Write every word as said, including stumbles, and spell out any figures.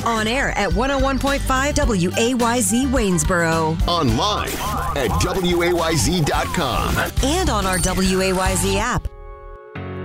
On air at one oh one point five W A Y Z Waynesboro. Online at W A Y Z dot com. And on our W A Y Z app.